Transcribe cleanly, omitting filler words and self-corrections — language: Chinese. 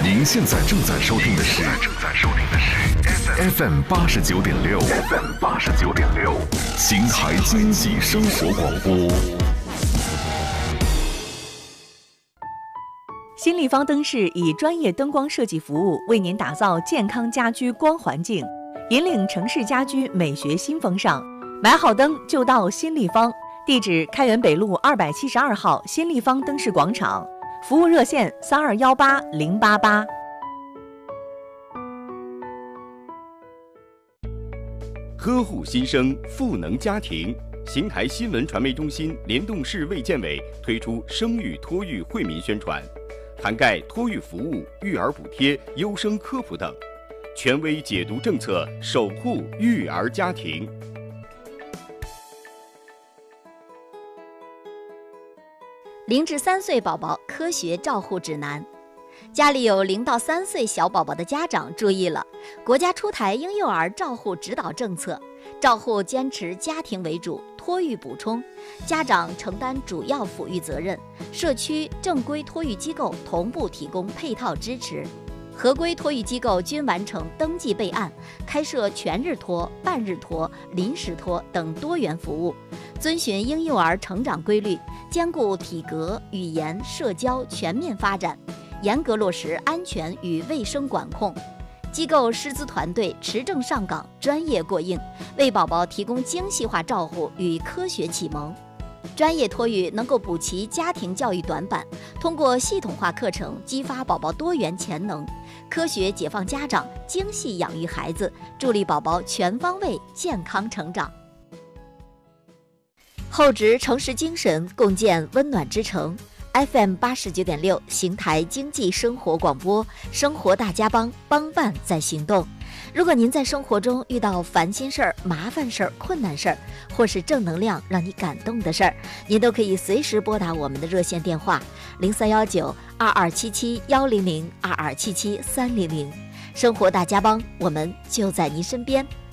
您现在正在收听的是 FM 89.6， 邢台经济生活广播。 新立方灯饰以专业灯光设计服务，为您打造健康家居光环境，引领城市家居美学新风尚。买好灯就到新立方，地址开元北路272号新立方灯饰广场，服务热线3218-088。 呵护新生，赋能家庭。邢台新闻传媒中心联动市卫健委推出生育托育惠民宣传，涵盖托育服务、育儿补贴、优生科普等，权威解读政策，守护育儿家庭。 0至3岁宝宝科学照护指南。家里有0到3岁小宝宝的家长注意了，国家出台婴幼儿照护指导政策，照护坚持家庭为主，托育补充，家长承担主要抚育责任，社区正规托育机构同步提供配套支持，合规托育机构均完成登记备案，开设全日托、半日托、临时托等多元服务，遵循婴幼儿成长规律，兼顾体格、语言、社交全面发展，严格落实安全与卫生管控。机构师资团队持证上岗，专业过硬，为宝宝提供精细化照护与科学启蒙。专业托育能够补齐家庭教育短板，通过系统化课程激发宝宝多元潜能，科学解放家长，精细养育孩子，助力宝宝全方位健康成长。厚植诚实精神，共建温暖之城。FM 89.6邢台经济生活广播，生活大家帮，帮办在行动。如果您在生活中遇到烦心事儿、麻烦事儿、困难事儿，或是正能量让你感动的事儿，您都可以随时拨打我们的热线电话0319-2277-100、2277-300。生活大家帮，我们就在您身边。